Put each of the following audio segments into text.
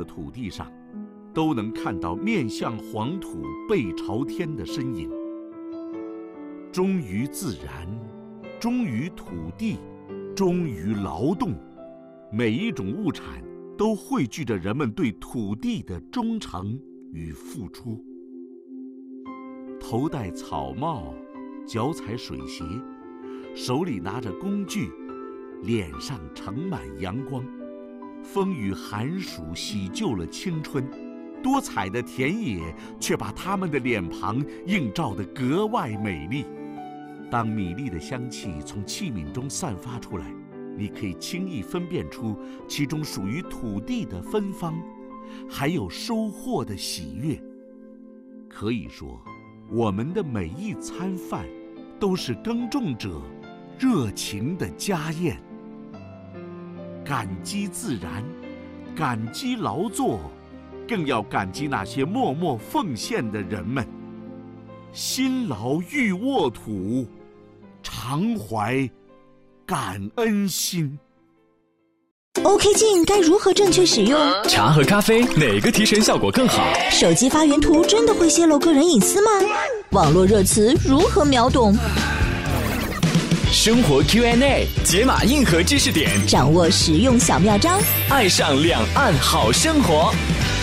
土地上，都能看到面向黄土背朝天的身影。忠于自然，忠于土地，忠于劳动，每一种物产都汇聚着人们对土地的忠诚与付出。头戴草帽，脚踩水鞋，手里拿着工具，脸上盛满阳光。风雨寒暑洗旧了青春，多彩的田野却把他们的脸庞映照得格外美丽。当米粒的香气从器皿中散发出来，你可以轻易分辨出其中属于土地的芬芳，还有收获的喜悦。可以说，我们的每一餐饭都是耕种者热情的家宴。感激自然，感激劳作，更要感激那些默默奉献的人们。辛劳欲沃土，常怀感恩心。 OK 镜该如何正确使用？ 茶和咖啡哪个提神效果更好？ 手机发原图真的会泄露个人隐私吗？网络热词如何秒懂？ 生活 Q&A 解码硬核知识点， 掌握实用小妙招， 爱上两岸好生活。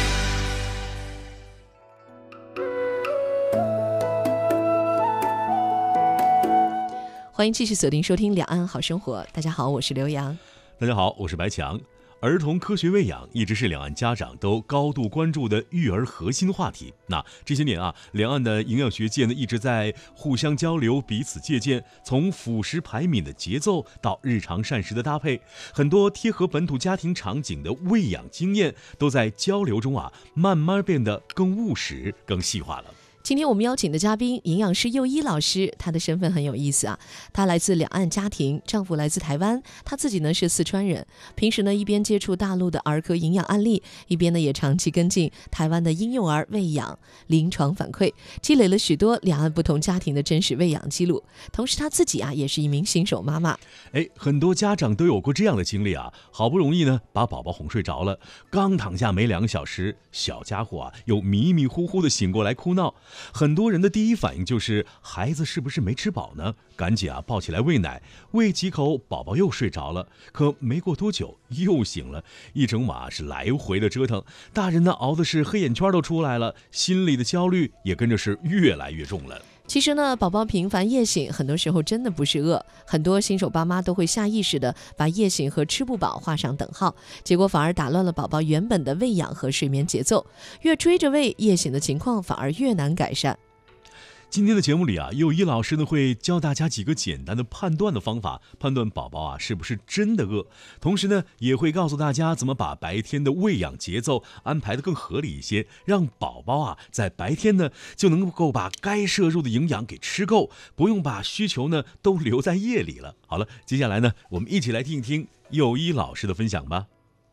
欢迎继续锁定收听两岸好生活。大家好，我是刘洋。 大家好，我是白强。儿童科学喂养一直是两岸家长都高度关注的育儿核心话题。那这些年啊，两岸的营养学界呢一直在互相交流，彼此借鉴，从辅食排敏的节奏到日常膳食的搭配，很多贴合本土家庭场景的喂养经验都在交流中啊，慢慢变得更务实、更细化了。 今天我们邀请的嘉宾，营养师佑一老师，他的身份很有意思啊。他来自两岸家庭，丈夫来自台湾，他自己呢是四川人。平时呢一边接触大陆的儿科营养案例，一边呢也长期跟进台湾的婴幼儿喂养临床反馈，积累了许多两岸不同家庭的真实喂养记录。同时他自己啊也是一名新手妈妈。 很多家长都有过这样的经历啊，好不容易呢把宝宝哄睡着了，刚躺下没2个小时，小家伙啊又迷迷糊糊的醒过来哭闹。很多人的第一反应就是孩子是不是没吃饱呢？赶紧啊抱起来喂奶，喂几口宝宝又睡着了。可没过多久又醒了，一整晚是来回的折腾，大人呢熬的是黑眼圈都出来了，心里的焦虑也跟着是越来越重了。 其实呢，宝宝频繁夜醒，很多时候真的不是饿。很多新手爸妈都会下意识的把夜醒和吃不饱画上等号，结果反而打乱了宝宝原本的喂养和睡眠节奏。越追着喂，夜醒的情况反而越难改善。 今天的节目里啊，佑一老师呢会教大家几个简单的判断的方法，判断宝宝啊是不是真的饿。同时呢，也会告诉大家怎么把白天的喂养节奏安排得更合理一些，让宝宝啊在白天呢就能够把该摄入的营养给吃够，不用把需求呢都留在夜里了。好了，接下来呢，我们一起来听一听佑一老师的分享吧。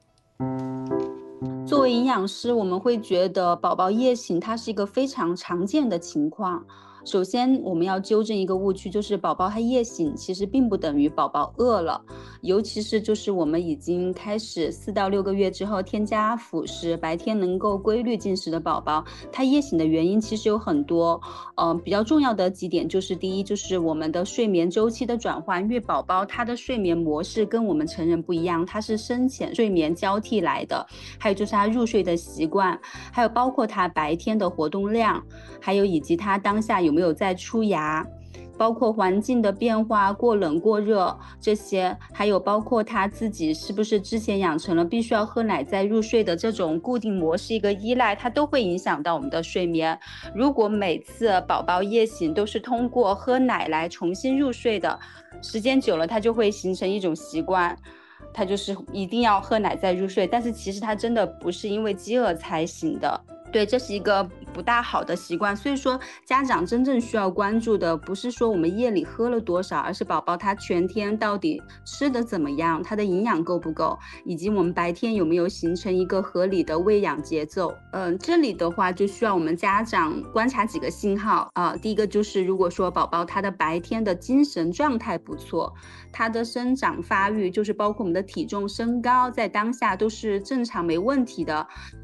作为营养师，我们会觉得宝宝夜醒它是一个非常常见的情况。首先我们要纠正一个误区，就是宝宝他夜醒其实并不等于宝宝饿了，尤其是就是我们已经开始4到6个月之后添加辅食，白天能够规律进食的宝宝，他夜醒的原因其实有很多。比较重要的几点就是第一，就是我们的睡眠周期的转换，因为宝宝他的睡眠模式跟我们成人不一样，他是深浅睡眠交替来的，还有就是他入睡的习惯，还有包括他白天的活动量，还有以及他当下有没有在出牙，包括环境的变化，过冷过热这些，还有包括他自己是不是之前养成了必须要喝奶再入睡的这种固定模式，一个依赖，它都会影响到我们的睡眠。如果每次宝宝夜醒都是通过喝奶来重新入睡的，时间久了它就会形成一种习惯，他就是一定要喝奶再入睡，但是其实他真的不是因为饥饿才醒的。对，这是一个不大好的习惯。所以说家长真正需要关注的不是说我们夜里喝了多少，而是宝宝他全天到底吃的怎么样，他的营养够不够，以及我们白天有没有形成一个合理的喂养节奏。这里的话就需要我们家长观察几个信号啊。第一个就是如果说宝宝他的白天的精神状态不错，他的生长发育就是包括我们的体重身高在当下都是正常没问题的，